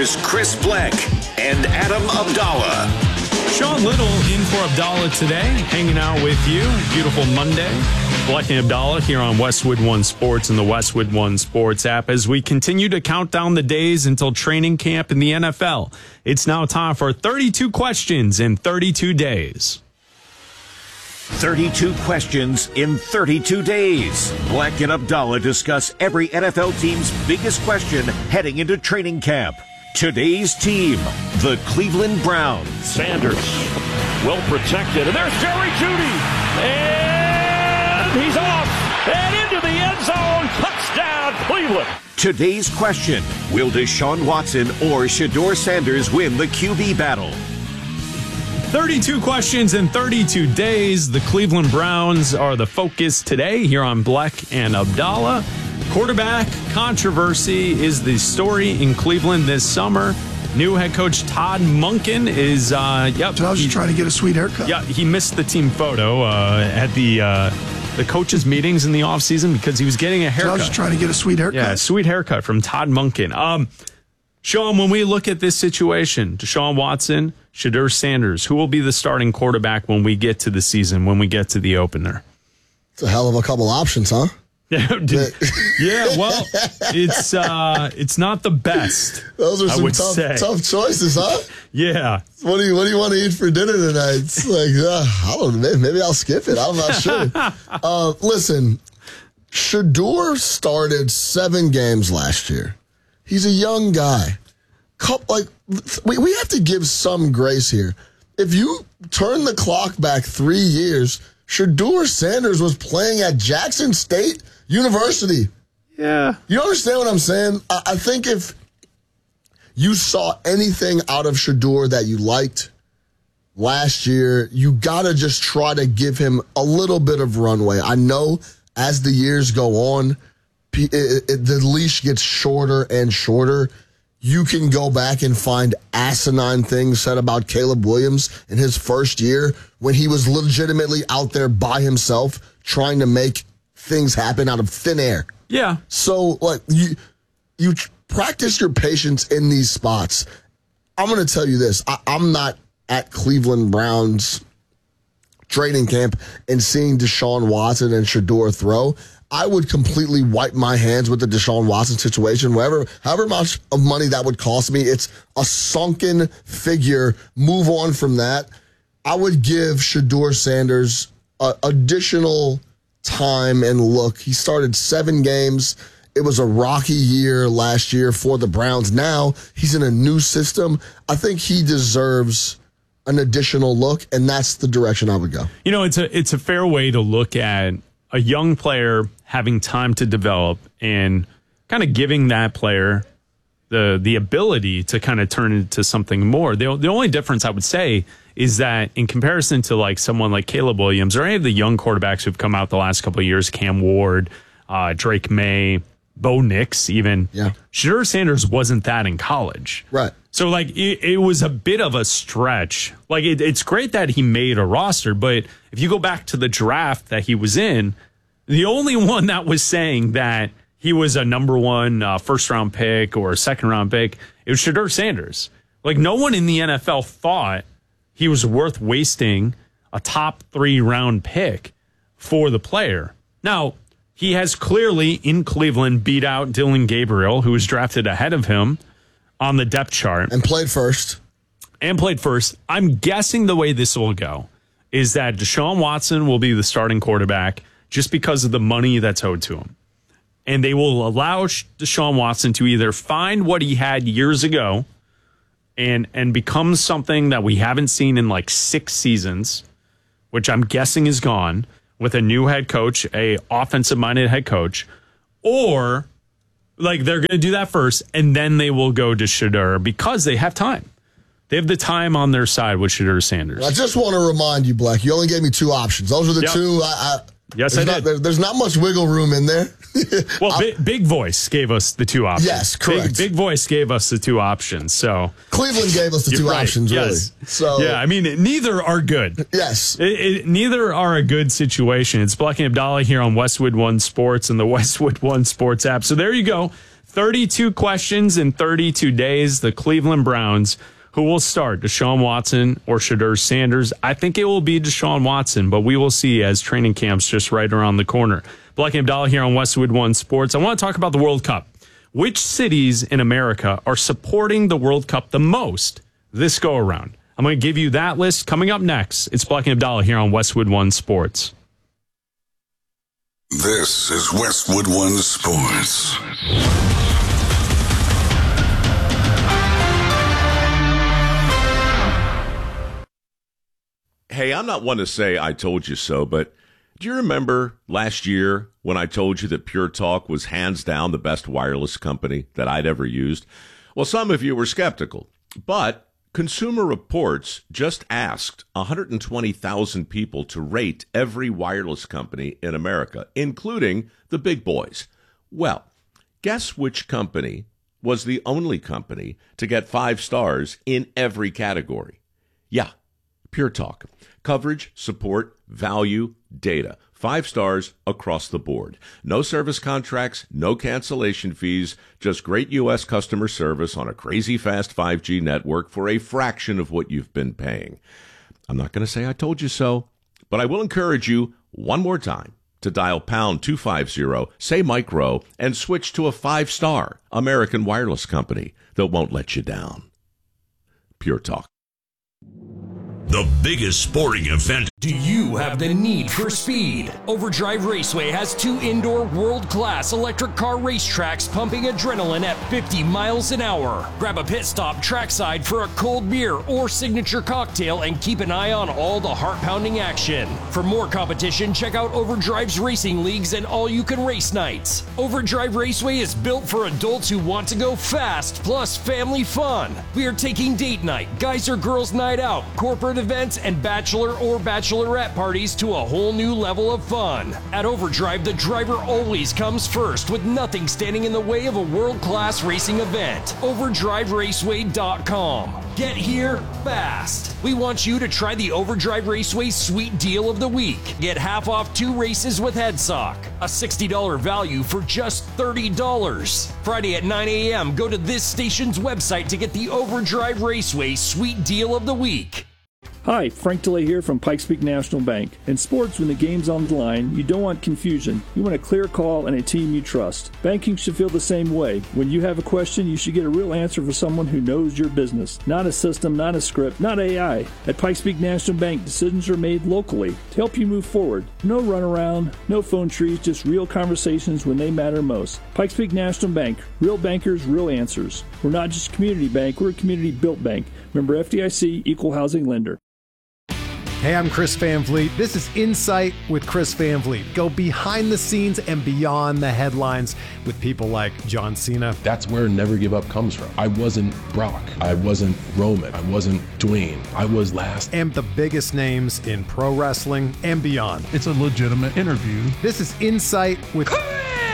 Here's Chris Black and Adam Abdallah. Sean Little in for Abdallah today, hanging out with you. Beautiful Monday. Black and Abdallah here on Westwood One Sports and the Westwood One Sports app as we continue to count down the days until training camp in the NFL. It's now time for 32 questions in 32 days. 32 questions in 32 days. Black and Abdallah discuss every NFL team's biggest question heading into training camp. Today's team, the Cleveland Browns. Sanders, well protected, and there's Jerry Jeudy, and he's off, and into the end zone, touchdown, Cleveland. Today's question, will Deshaun Watson or Shedeur Sanders win the QB battle? 32 questions in 32 days. The Cleveland Browns are the focus today here on Black and Abdallah. Quarterback controversy is the story in Cleveland this summer. New head coach Todd Monken is, So I was just trying to get a sweet haircut. Yeah, he missed the team photo at the coaches' meetings in the offseason because he was getting a haircut. So I was just trying to get a sweet haircut. Yeah, sweet haircut from Todd Monken. Sean, when we look at this situation, Deshaun Watson, Shedeur Sanders, who will be the starting quarterback when we get to the season, when we get to the opener? It's a hell of a couple options, huh? Yeah, well, it's not the best. Those are some tough choices, huh? Yeah. What do you want to eat for dinner tonight? It's like, I don't know. Maybe I'll skip it. I'm not sure. Listen, Shedeur started 7 games last year. He's a young guy. We have to give some grace here. If you turn the clock back 3 years, Shedeur Sanders was playing at Jackson State University. Yeah. You understand what I'm saying? I think if you saw anything out of Shedeur that you liked last year, you got to just try to give him a little bit of runway. I know as the years go on, the leash gets shorter and shorter. You can go back and find asinine things said about Caleb Williams in his first year when he was legitimately out there by himself trying to make things happen out of thin air. Yeah. So, like, you practice your patience in these spots. I'm going to tell you this. I'm not at Cleveland Browns training camp and seeing Deshaun Watson and Shedeur throw. I would completely wipe my hands with the Deshaun Watson situation. However much of money that would cost me, it's a sunken figure. Move on from that. I would give Shedeur Sanders additional time and look. He started 7 games. It was a rocky year last year for the Browns. Now he's in a new system. I think he deserves an additional look, and that's the direction I would go. You know, it's a fair way to look at a young player having time to develop and kind of giving that player the ability to kind of turn into something more. The only difference I would say is that in comparison to like someone like Caleb Williams or any of the young quarterbacks who've come out the last couple of years, Cam Ward, Drake May, Bo Nix even, Shedeur Sanders wasn't that in college. Right. So, like, it was a bit of a stretch. Like, it's great that he made a roster, but if you go back to the draft that he was in, the only one that was saying that he was a number 1 first-round pick or a second-round pick, it was Shedeur Sanders. Like, no one in the NFL thought he was worth wasting a top 3-round pick for the player. Now, he has clearly, in Cleveland, beat out Dillon Gabriel, who was drafted ahead of him on the depth chart. And played first. I'm guessing the way this will go is that Deshaun Watson will be the starting quarterback just because of the money that's owed to him. And they will allow Deshaun Watson to either find what he had years ago and become something that we haven't seen in like 6 seasons, which I'm guessing is gone, with a new head coach, a offensive-minded head coach, or like they're going to do that first, and then they will go to Shedeur because they have time. They have the time on their side with Shedeur Sanders. I just want to remind you, Black, you only gave me 2 options. Those are the 2. Yes, I did. There's not much wiggle room in there. Well, Big Voice gave us the 2 options. Yes, correct. Big Voice gave us the 2 options. So Cleveland gave us the 2 options, really. Yes. So yeah, I mean, neither are good. Yes. Neither are a good situation. It's Black and Abdallah here on Westwood One Sports and the Westwood One Sports app. So there you go. 32 questions in 32 days. The Cleveland Browns, who will start, Deshaun Watson or Shedeur Sanders? I think it will be Deshaun Watson, but we will see as training camp's just right around the corner. Black and Abdallah here on Westwood One Sports. I want to talk about the World Cup. Which cities in America are supporting the World Cup the most this go around? I'm going to give you that list coming up next. It's Black and Abdallah here on Westwood One Sports. This is Westwood One Sports. Hey, I'm not one to say I told you so, but do you remember last year when I told you that Pure Talk was hands down the best wireless company that I'd ever used? Well, some of you were skeptical, but Consumer Reports just asked 120,000 people to rate every wireless company in America, including the big boys. Well, guess which company was the only company to get 5 stars in every category? Yeah, Pure Talk. Coverage, support, value, data. 5 stars across the board. No service contracts, no cancellation fees, just great U.S. customer service on a crazy fast 5G network for a fraction of what you've been paying. I'm not going to say I told you so, but I will encourage you one more time to dial pound 250, say Mike Rowe, and switch to a 5-star American wireless company that won't let you down. Pure Talk. The biggest sporting event. Do you have the need for speed? Overdrive Raceway has 2 indoor world-class electric car racetracks pumping adrenaline at 50 miles an hour. Grab a pit stop trackside for a cold beer or signature cocktail and keep an eye on all the heart-pounding action. For more competition, check out Overdrive's racing leagues and all-you-can-race nights. Overdrive Raceway is built for adults who want to go fast, plus family fun. We are taking date night, guys or girls night out, corporate events, and bachelor or bachelorette parties to a whole new level of fun. At Overdrive, the driver always comes first, with nothing standing in the way of a world-class racing event. OverdriveRaceway.com. Get here fast. We want you to try the Overdrive Raceway Sweet Deal of the Week. Get half off 2 races with HeadSock. A $60 value for just $30. Friday at 9 a.m., go to this station's website to get the Overdrive Raceway Sweet Deal of the Week. Hi, Frank DeLay here from Pikes Peak National Bank. In sports, when the game's on the line, you don't want confusion. You want a clear call and a team you trust. Banking should feel the same way. When you have a question, you should get a real answer from someone who knows your business. Not a system, not a script, not AI. At Pikes Peak National Bank, decisions are made locally to help you move forward. No runaround, no phone trees, just real conversations when they matter most. Pikes Peak National Bank. Real bankers, real answers. We're not just a community bank, we're a community-built bank. Member FDIC, Equal Housing Lender. Hey, I'm Chris Van Vliet. This is Insight with Chris Van Vliet. Go behind the scenes and beyond the headlines with people like John Cena. That's where Never Give Up comes from. I wasn't Brock. I wasn't Roman. I wasn't Dwayne. I was last. And the biggest names in pro wrestling and beyond. It's a legitimate interview. This is Insight with Chris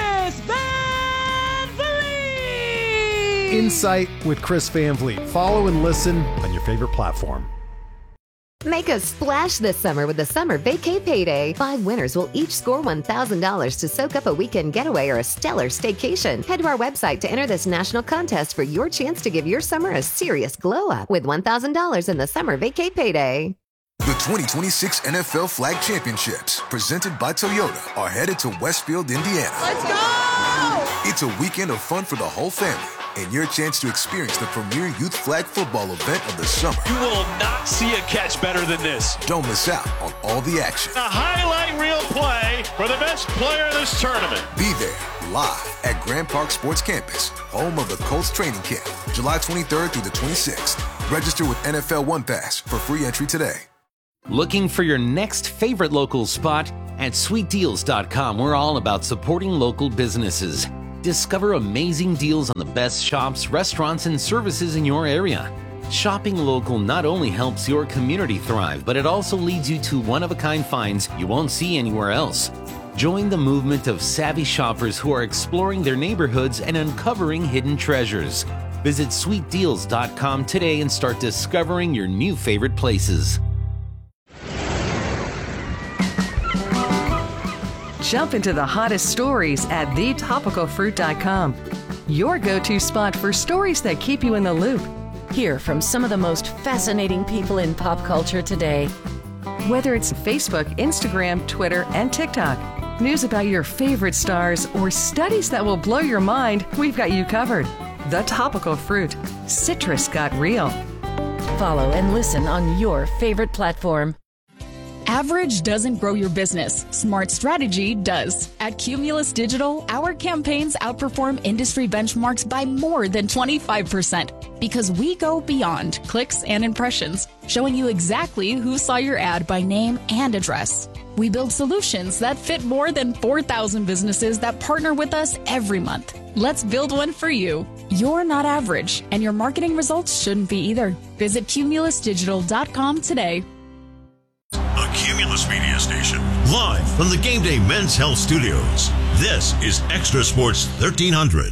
Van Vliet. Insight with Chris Van Vliet. Follow and listen on your favorite platform. Make a splash this summer with the Summer Vacay Payday. 5 winners will each score $1,000 to soak up a weekend getaway or a stellar staycation. Head to our website to enter this national contest for your chance to give your summer a serious glow up with $1,000 in the Summer Vacay Payday. The 2026 NFL Flag Championships, presented by Toyota, are headed to Westfield, Indiana. Let's go! It's a weekend of fun for the whole family, and your chance to experience the premier youth flag football event of the summer. You will not see a catch better than this. Don't miss out on all the action. A highlight reel play for the best player of this tournament. Be there live at Grand Park Sports Campus, home of the Colts training camp, July 23rd through the 26th. Register with NFL One Pass for free entry today. Looking for your next favorite local spot? At sweetdeals.com, we're all about supporting local businesses. Discover amazing deals on the best shops, restaurants, and services in your area. Shopping local not only helps your community thrive, but it also leads you to one-of-a-kind finds you won't see anywhere else. Join the movement of savvy shoppers who are exploring their neighborhoods and uncovering hidden treasures. Visit sweetdeals.com today and start discovering your new favorite places. Jump into the hottest stories at thetopicalfruit.com. your go-to spot for stories that keep you in the loop. Hear from some of the most fascinating people in pop culture today. Whether it's Facebook, Instagram, Twitter, and TikTok, news about your favorite stars, or studies that will blow your mind, we've got you covered. The Topical Fruit. Citrus got real. Follow and listen on your favorite platform. Average doesn't grow your business. Smart strategy does. At Cumulus Digital, our campaigns outperform industry benchmarks by more than 25% because we go beyond clicks and impressions, showing you exactly who saw your ad by name and address. We build solutions that fit more than 4,000 businesses that partner with us every month. Let's build one for you. You're not average, and your marketing results shouldn't be either. Visit cumulusdigital.com today. A Cumulus Media Station, live from the Game Day Men's Health Studios. This is Extra Sports 1300.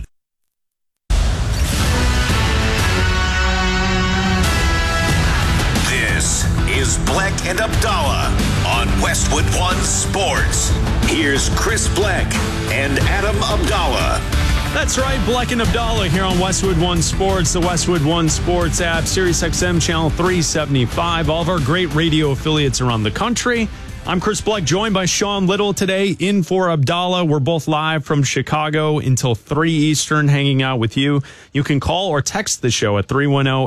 This is Black and Abdallah on Westwood One Sports. Here's Chris Black and Adam Abdallah. That's right, Black and Abdallah here on Westwood One Sports, the Westwood One Sports app, SiriusXM channel 375, all of our great radio affiliates around the country. I'm Chris Black, joined by Sean Little today, in for Abdallah. We're both live from Chicago until 3 Eastern, hanging out with you. You can call or text the show at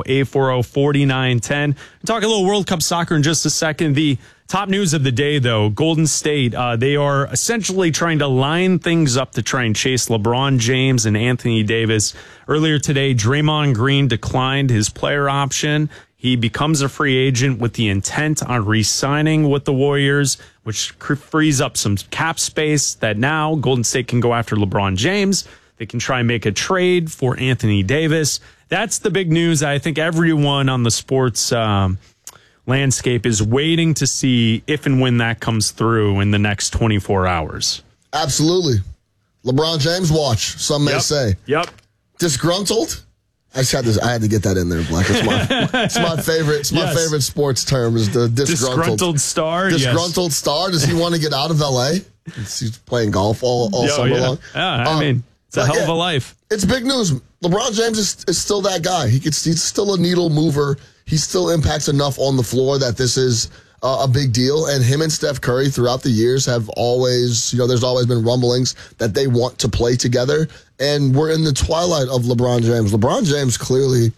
310-840-4910. We'll talk a little World Cup soccer in just a second. The top news of the day, though, Golden State, they are essentially trying to line things up to try and chase LeBron James and Anthony Davis. Earlier today, Draymond Green declined his player option. He becomes a free agent with the intent on re-signing with the Warriors, which frees up some cap space that now Golden State can go after LeBron James. They can try and make a trade for Anthony Davis. That's the big news. I think everyone on the sports landscape is waiting to see if and when that comes through in the next 24 hours. Absolutely. LeBron James watch, some may say. Yep. Disgruntled? I had to get that in there, Black. It's my favorite. It's my favorite sports term is the disgruntled star. Disgruntled star. Does he want to get out of L.A.? He's playing golf all summer long. Yeah, I mean, it's a hell of a life. It's big news. LeBron James is still that guy. He's still a needle mover. He still impacts enough on the floor that this is a big deal. And him and Steph Curry throughout the years have always, there's always been rumblings that they want to play together. And we're in the twilight of LeBron James. LeBron James clearly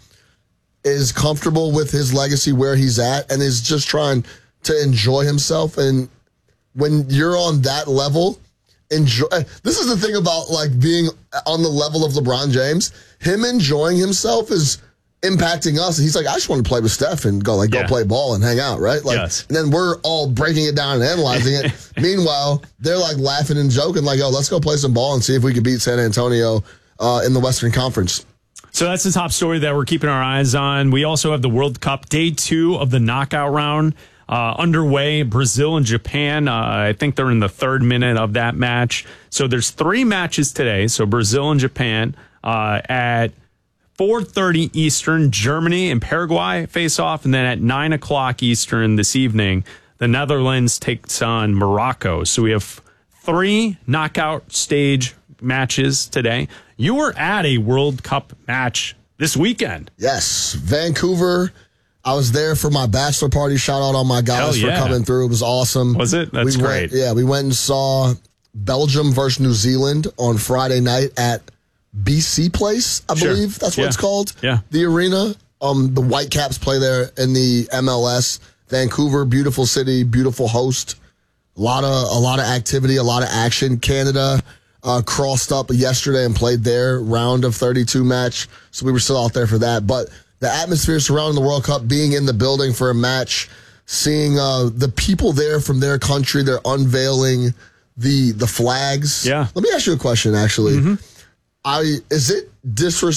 is comfortable with his legacy where he's at and is just trying to enjoy himself. And when you're on that level, enjoy. This is the thing about like being on the level of LeBron James. Him enjoying himself is impacting us. He's like, I just want to play with Steph and go play ball and hang out, right? Like, and then we're all breaking it down and analyzing it. Meanwhile, they're like laughing and joking, like, let's go play some ball and see if we can beat San Antonio in the Western Conference. So that's the top story that we're keeping our eyes on. We also have the World Cup, day 2 of the knockout round underway. Brazil and Japan, I think they're in the 3rd minute of that match. So there's 3 matches today. So Brazil and Japan at 4:30 Eastern, Germany and Paraguay face off. And then at 9 o'clock Eastern this evening, the Netherlands takes on Morocco. So we have 3 knockout stage matches today. You were at a World Cup match this weekend. Yes, Vancouver. I was there for my bachelor party. Shout out all my guys for coming through. It was awesome. Was it? That's great. We went and saw Belgium versus New Zealand on Friday night at BC Place, I believe that's what it's called. Yeah. The arena. The Whitecaps play there in the MLS. Vancouver, beautiful city, beautiful host. A lot of activity, a lot of action. Canada crossed up yesterday and played their round of 32 match, so we were still out there for that. But the atmosphere surrounding the World Cup, being in the building for a match, seeing the people there from their country, they're unveiling the flags. Yeah. Let me ask you a question, actually. Mm-hmm. Is it disrespectful